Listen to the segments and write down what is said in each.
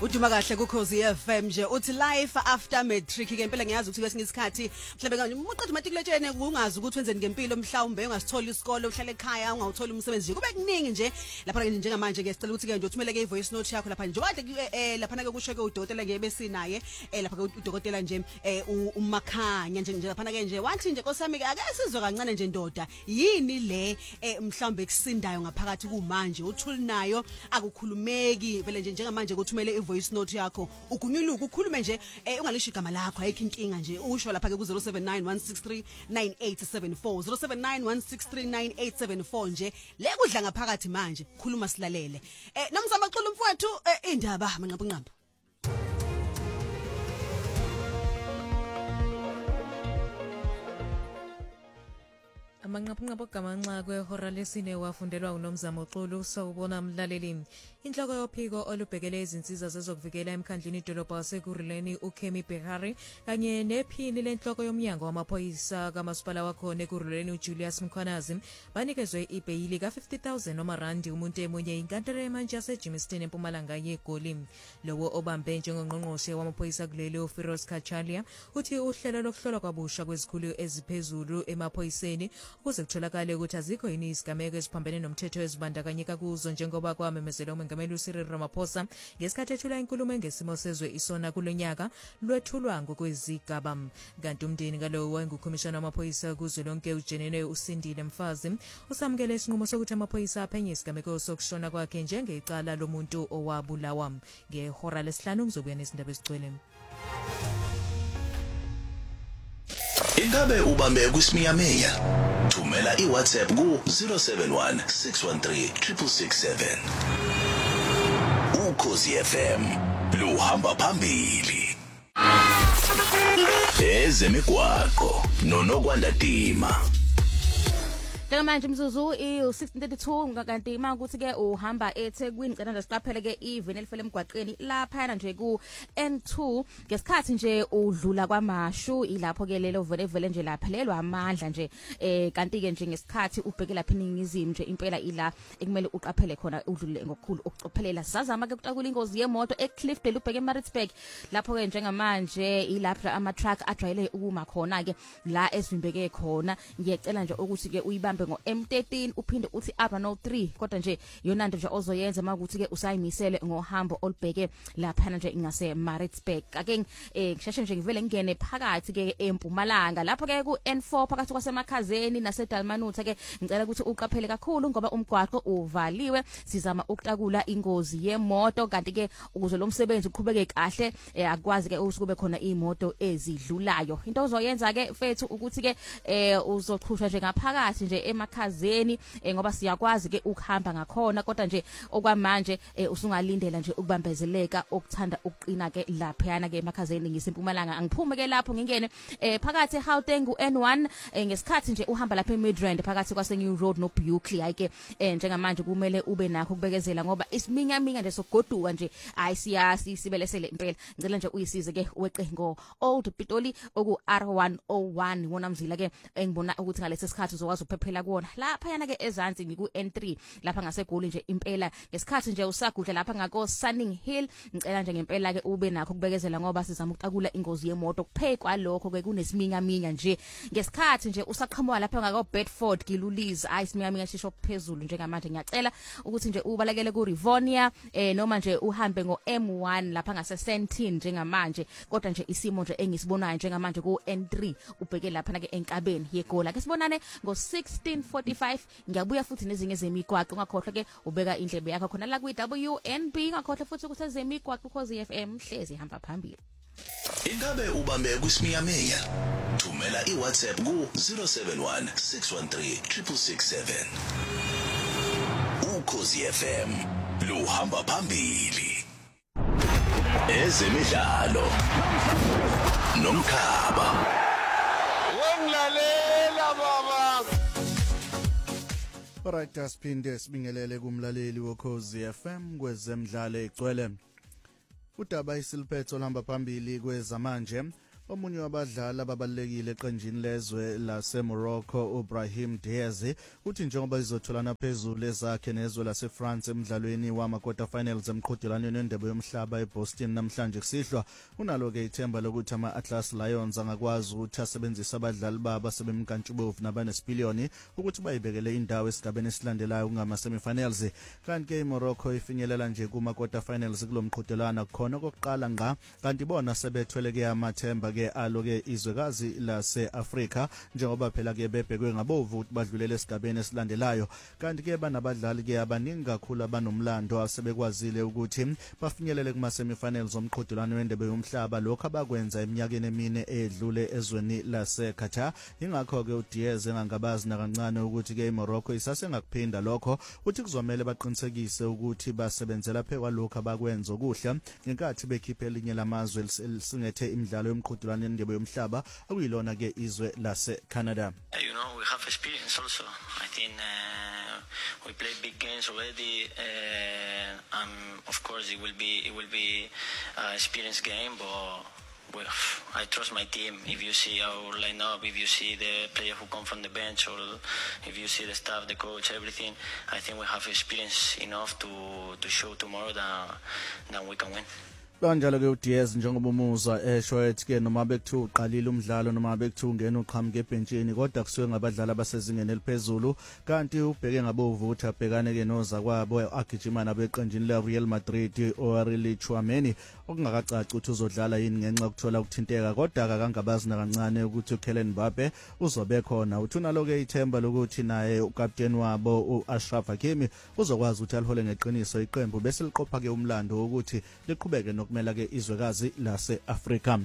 Uduma kahle kuKhosi FM nje uthi life after matric ke impela ngiyazi ukuthi kwesinye isikhathi mhlambe kanje uqeda umatriculation ungazi ukuthi wenzeni ngempilo mhlawumbe ungasithola isikole uhlale ekhaya ungawuthola umsebenzi nje kube kuningi nje lapha ke njengamanje ke sicela ukuthi ke nje uthumele ke ivoice note yakho lapha nje kade lapha ke kusho ke udokotela ngeke besinaye lapha ke udokotela nje uMakhanya nje lapha ke nje wathi nje nkosami ke ake sizwe kancane nje ndoda yini le mhlawumbe kusindayo ngaphakathi kumanje uthuli nayo akukhulumeki vele nje njengamanje ukuthumele ivoice note yakho ugunyuluka ukhulume nje ungalisho igama lakho ayikho inkinga nje usho lapha ke ku 0791639874 0791639874 nje le kudla ngaphakathi manje khuluma silalele nomzama xolo mfowethu indaba manqaphanqapha Amanqaphanqapha gamanxa kwehora lesine wafundelwa uNomzamo Xulu sawubona mlaleli. Inhloko yophiko olubhekele izinsiza zezokuvikela emkhandlini idolobha waseKuruleni uKemi Behari kanye nephini lenhloko yomnyango wamaphoyisa kamasipala wakhona eKuruleni uJulius Mkhwanazi banikezwe ibheyili ka50,000 noma randi umuntu emunye inkantolo yamanje yaseJimmiston eMpumalanga yeGoli. Lowo obambe njengongqongqoshe wamaphoyisa kuleli uFiroz Kachalia uthi uhlelo lokuhlolwa kwabusha kwezikhulu eziphezulu emaphoyiseni ukuze kutholakale ukuthi azikho yini izigameko eziphambene nomthetho ezibandakanyeka kuzo njengoba kwamemezela uMengameli uCyril Ramaphosa ngesikhathi ethula inkulumo ngesimo sezwe isona kulonyaka lwethulwa ngokwezigaba. Kanti umndeni ngalowo wayengukhomishana wamaphoyisa kuzwelonke uJenene uSindile Mfazi usamukele isinqumo sokuthi amaphoyisa aphenye isigameko sokushona kwakhe njengecala lomuntu owabulawa. Ngehora lesihlanu ngizobuya nezindaba ezigcwele. Ingabe ubambe kusimiyameya? Thumela iWhatsApp ku 0716136667. Ukhosi FM luhamba phambili. Ezemigwaqo noNokwanda Dima. Njengamanje mzuzu i1632 ngakanti makuthi ke uhamba eThekwini ngicela nje siqaphele ke iveni elifele emgwaqeni lapha nje ku N2 ngesikhathi nje udlula kwamashu ilapho ke lelo vele nje laphelelwa amandla nje kanti ke nje ngesikhathi ubheke lapha eningizimu nje impela ila ekumele uqaphele khona udlule ngokukhulu ukucophelela sazama ke kutakula ingozi yemoto eCliffdale ubheke eMaritzburg lapho ke njengamanje ilapha ama truck ajwayele ukuma khona ke la esivimbeke khona ngiyacela nje ukuthi ke uyibambe ngo-M13 uphinde uthi Abano 3 kodwa nje yona nto nje ozoyenza makuthi ke usayimisele ngohambo olubheke lapha nje ingase Maritzburg ake ngisheshe nje ngivele ngene phakathi ke eMpumalanga lapho ke ku N4 phakathi kwaseMakhazeni naseDalmanutha ke ngicela ukuthi uqaphele kakhulu ngoba umgwaqo uvaliwe sizama ukutakula ingozi yemoto kanti ke ukuze lo msebenzi uqhubeke kahle akwazi ke ukube khona imoto ezidlulayo into ozoyenza ke mfethu ukuthi ke uzochusha nje ngaphakathi nje emakhazeni ngoba siyakwazi ke ukuhamba ngakhona kodwa nje okwamanje usungalindela nje ukubambezeleka okuthanda ukuqina ke lapha ke emakhazeni ngisempumalanga angiphume ke lapho ngingene phakathi eGauteng uN1 ngesikhathi nje uhamba lapha eMidrand phakathi kwaseNew Road noBukley ayike njengamanje kumele ube nakho ukubekezela ngoba isiminyaminya nje sokugoduka nje ayisiyasi sibelesele impela ngicela nje uyisize ke weqe ngo Old Pitoli oku R101 wona mzila ke engibona ukuthi ngalesi sikhathi uzokwazi uphephela kuona lapha yana ke ezansi ngiku N3 lapha ngaseGoli nje impela ngesikhathi nje usagudla lapha ngako Sunning Hill ngicela nje ngempela ke ube nakho kubekezela ngoba sizama ukutakula ingozi yemoto kuphekwa lokho ke kunesiminyaminya nje ngesikhathi nje usaqhamuka lapha ngako Bedford Gilulizi ayisiminyaminya shisho phezulu njengamanje ngiyacela ukuthi nje ubalekele ku Rivonia noma nje uhambe ngo M1 lapha ngase Sentin njengamanje kodwa nje isimo nje engisibonayo njengamanje ku N3 ubheke lapha ke enkabeni yeGoli ake sibonane ngo 16:45 ngiyabuya futhi nezinye zemigwaqo ungakhohlwa ke ubeka indlebe yakho khona la ku WNB ungakhohlwa futhi ukuthi zemigwaqo Ukhozi FM hlezi hamba phambili. Ingabe ubambe kusimiyameya? Thumela iWhatsApp ku 0716136667. Ukhozi FM luhamba phambili. Ezemidlalo nomkhaba. Wengilalela baba. Alright, asiphinde sibingelele kumlaleli wokhozi FM kwezemidlalo egcwele. Udaba isiliphetho lamba phambili kwezamanje Omunye wabadlali ababalekile eqenjini lezwe laseMorocco uBrahim Diaz uthi njengoba izotholana phezulu ezakhe nezwe laseFrance emidlalweni wama-quarter finals emqhudelanweni wendebe yomhlaba eBoston namhlanje kusihlwa unalo ke ithemba lokuthi ama-Atlas Lions angakwazi ukuthi asebenzise abadlali babo asebemkantshubovu nabanesipiliyoni ukuthi bayibekele indawo esigabeni esilandelayo kungama-semifinals. Kanti ke iMorocco ifinyelela nje kuma-quarter finals kulo mqhudelana khona kokuqala ngqa kanti bona sebethwele ke amathemba ke aloke izwekazi lase-Afrika njengoba phela ke bebhekwe ngabovu ukuthi badlulele esigabeni esilandelayo. Kanti ke banabadlali ke abaningi kakhulu abanomlando asebekwazile ukuthi bafinyelele kuma-semifinals omqhudelwano wendebe yomhlaba lokho abakwenza eminyakeni emine edlule ezweni lase-Qatar. Ingakho ke uDiaz engangabazi nakancane ukuthi ke iMorocco isasengakuphinda lokho uthi kuzomela baqinisekise ukuthi basebenzela phe kwalokho abakwenza okuhle ngenkathi bekhiphe elinye lamazwe lisingethe imidlalo yomqhudelwano wendebe yomhlaba okuyilona ke izwe lase-Canada. You know, we have experience also. I think we played big games already. Of course, it will be experience game, but I trust my team. If you see our lineup, if you see the player who come from the bench, or if you see the staff, the coach, everything, I think we have experience enough to show tomorrow that we can win. Kanjalo ke uDiaz njengoba umuzwa esho ethi ke noma bekuthiwa uqalile umdlalo noma bekuthiwa ungena uqhamuke ebhentshini kodwa kusuke ngabadlali abasezingeni eliphezulu kanti ubheke ngabovu ukuthi abhekane ke noza kwabo agijima nabo eqenjini leReal Madrid oAurelien Tchouameni okungakacaci ukuthi uzodlala yini ngenxa yokuthola ukuthinteka kodwa akangabazi nakancane ukuthi uKylian Mbappe uzobe khona. Uthunalo ke ithemba lokuthi naye ukapteni wabo uAshraf Hakimi uzokwazi ukuthi alihole ngeqiniso iqembu bese liqopha ke umlando ukuthi liqhubeke kumela ke izwekazi lase-Afrika.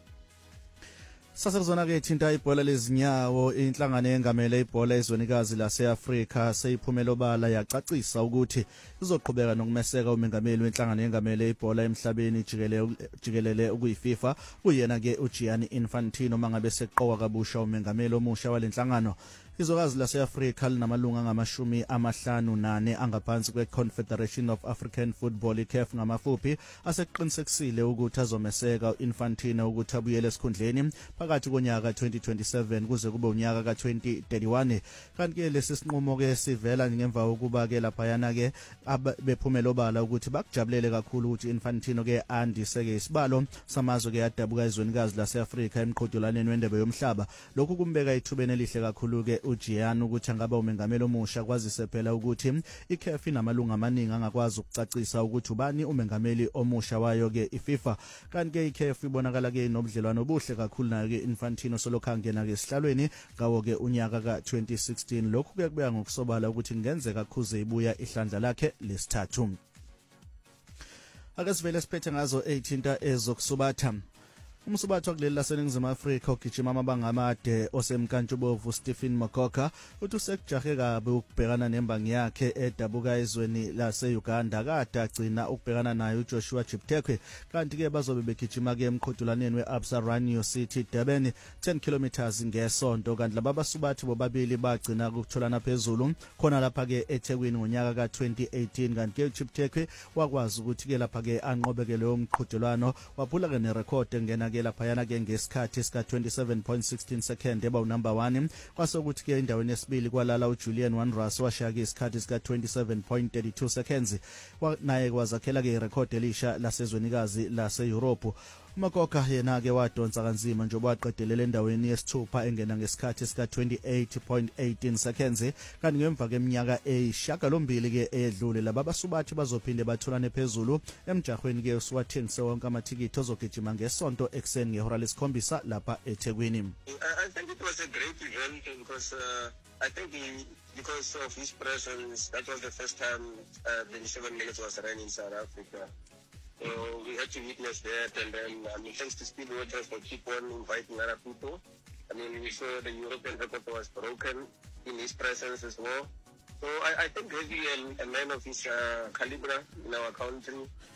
Sasezona ke thinta ibhola lezinyawo inhlangano engamele ibhola ezwenikazi lase-Afrika seyiphumela obala yacacisa ukuthi izoqhubeka nokumeseka umengameli wenhlangano engamele ibhola emhlabeni jikelele ukuyiFIFA uyena ke uGianni Infantino mangabe seqoka kabusha umengameli omusha walenhlangano. Izwekazi lase-Afrika linamalunga ngama-54 angaphansi kwe-Confederation of African Football CAF ngamafuphi aseqinisekisile ukuthi azomeseka uInfantino ukuthi abuyele esikhundleni phakathi konyaka ka-2027 kuze kube unyaka ka-2031. Kanti ke lesi sinqumo ke sivela ngemva kokuba ke laphayana ke bephumela obala ukuthi bakujabulele kakhulu ukuthi Infantino ke andise ke isibalo samazwe ke adabuka ezwenikazi lase-Afrika emqhudelaneni wendebe yomhlaba. Lokhu kumbeka ithubeni elihle kakhulu ke uGianni ukuthi angaba umengameli omusha kwazise phela ukuthi iCAF inamalunga amaningi angakwazi ukucacisa ukuthi ubani umengameli omusha wayo ke iFIFA. Kanti ke iCAF ibonakala ke nobudlelwano obuhle kakhulu nayo ke Infantino solokhu ngena ke esihlalweni ngawo ke unyaka ka-2016. Lokhu kuyakubeka ngokusobala ukuthi kungenzeka khuze ibuya ihlandla lakhe lesithathu. Ake sivele siphethe ngazo 18 ezokusubatha. Umsubatho kuleli laseNingizimu Afrika ogijima amabanga amade osemkantshubovu Stephen Mokoka uthi usekujahe kabi ukubhekana nembangi yakhe edabuka ezweni lase-Uganda kade agcina ukubhekana naye uJoshua Cheptegei kanti ke bazobe begijima ke emqhudelaneni weAbsa Run City Durban 10 km ngesonto kanti laba basubathi bobabili bagcina ukutholana phezulu khona lapha ke eThekwini ngonyaka ka2018 kanti ke uCheptegei wakwazi ukuthi ke lapha ke anqobeke leyo mqhudelwano waphula ke nerecord engena ke laphayana ke ngesikhathi sika 27.16 second eba unumber 1 kwasokuthi ke endaweni yesibili kwalala uJulian Wanderers washaya ke isikhathi sika 27.32 seconds naye kwazakhela ke irecord elisha lasezwenikazi lase-Europe. Mokoka yena ke wadonsa kanzima njengoba waqedelela endaweni yesithupha engena ngesikhathi sika 28.18 seconds kanti ngemva kweminyaka eyishagalombili ke edlule laba basubathi bazophinde batholane phezulu emjahweni ke usiwathengise wonke amathikiti ozogijima ngesonto ekseni ngehora lesikhombisa lapha eThekwini. I think it was a great event because I think because of his presence, that was the first time the 7 minutes was run in South Africa. So we had to witness that, and then thanks to Speed Waters for keep on inviting other people. I mean, we saw the European record was broken in his presence as well. So I think he's a man of his caliber in our country.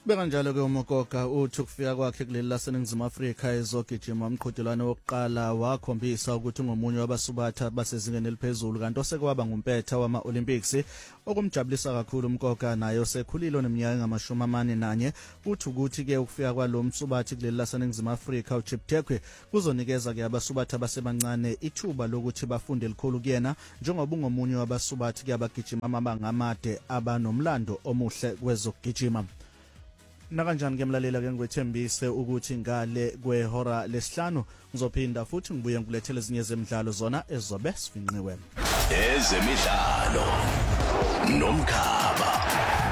Beka njalo ke uMokoka uthi ukufika kwakhe kuleli laseNingizimu Afrika ezogijima umqhudelwano wokuqala wakhombisa ukuthi ngomunye wabasubatha basezingeni eliphezulu kanti osekwaba ngumpetha wama-Olympics okumjabulisa kakhulu uMokoka naye osekhulile neminyaka engamashumi 41 uthi ukuthi ke ukufika kwalo msubathi kuleli laseNingizimu Afrika uCheptegei kuzonikeza ke abasubathi abasebancane ithuba lokuthi bafunde elikhulu kuyena njengoba ungomunye wabasubathi ke abagijima amabanga amade abanomlando omuhle kwezokugijima. Nakanjani ke mlalela ke ngwethembise ukuthi ngale kwehora lesihlanu ngizophinda futhi ngibuye ngilethele ezinye zemidlalo zona ezobe sifinqiwe. Ezemidlalo nomkhaba.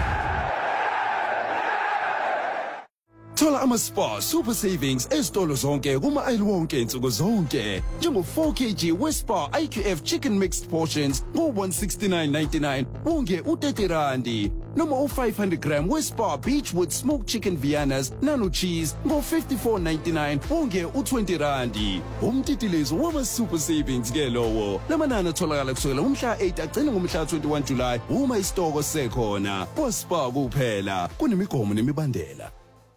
Thola ama-Spar Super Savings ezitolo zonke kuma-aisle wonke insuku zonke. Njengo 4 kg we-Spar IQF Chicken Mixed Portions ngo-169.99 wonge u-30 noma u-500 gram we-Spar Beachwood Smoked Chicken Viennas Nano Cheese ngo-54.99 wonge u-20. Umtitilizo wama-Super Savings ke lowo. Lamanani atholakala kusukela umhla 8 agcina ngomhla 21 July uma isitoko sekhona. Kwa-Spar kuphela kunemigomo nemibandela.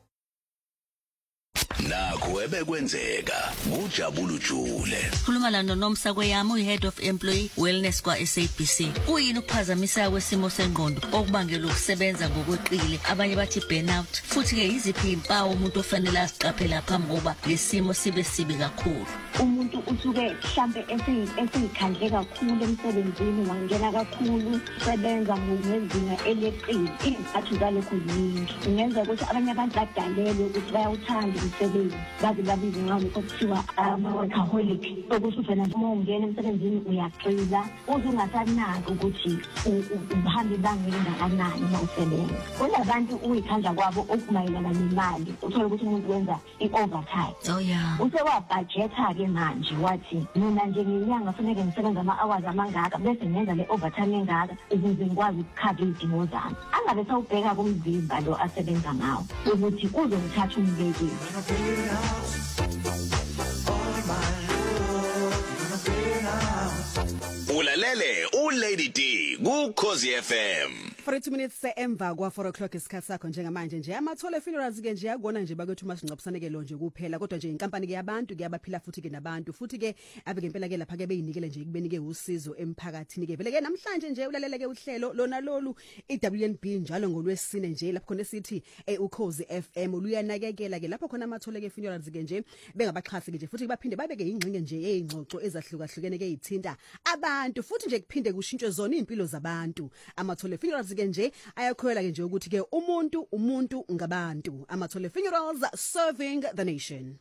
Nakho ebekwenzeka kujabula ujule. Khuluma la noNomsa kweyami uhead of employee wellness kwa SABC. Kuyini ukuphazamisa kwesimo sengqondo okubangela ukusebenza ngokweqile abanye bathi burnout futhi ke iziphi impawu umuntu ofanele asiqaphela phambi kokuba lesimo sibe sibi kakhulu. Umuntu usuke mhlambe eseyikhandle kakhulu emsebenzini wangena kakhulu sebenza ngezinga eleqile izathu zalokho ziningi kungenza ukuthi abanye abantu badalelwe ukuthi bayawuthanda umsebenzi baze babize ngalo okuthiwa ama-workaholic ukuthi uvela uma ungena emsebenzini uyaqila uze ungasanaki ukuthi uhambe ibanga elingakanani uma usebenza. Kunabantu uyikhandla kwabo okumayelana nemali uthole ukuthi umuntu wenza i-overtime usewabhajetha-ke manje wathi mina nje ngenyanga kufanele ngisebenza ama-hours amangaka bese ngenza le-overtime engaka ukuze ngikwazi ukukhava iy'dingo zami. Angabe sawubheka kumzimba lo asebenza ngawo ukuthi uzongithatha umbekile. Ulalele uLady D kuKhosi FM. 42 minutes emva kwa 4 o'clock isikhathi sakho njengamanje nje amathole funerals ke nje yakubona nje bakwethu masingcaphisane ke lo nje kuphela kodwa nje inkampani ke yabantu ke abaphila futhi ke nabantu futhi ke abe ngempela ke lapha ke beyinikele nje kubeni ke usizo emphakathini ke vele ke namhlanje nje ulalele ke uhlelo lona lolu iWNB njalo ngolwesine nje lapho khona sithi uKhosi FM luyanakekela ke lapho khona amathole ke funerals ke nje bengabaxhasi ke nje futhi baphinde babeke ingxenye nje ezingxoxo ezahlukahlukene ke ithinta abantu futhi nje kuphinde kushintshwe zona impilo zabantu. Amathole funerals ke nje ayakhoyela ke nje ukuthi ke umuntu ngabantu. Amathole funerals serving the nation.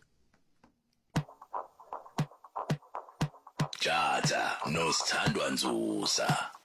Jata no Sithandwa Nzusa.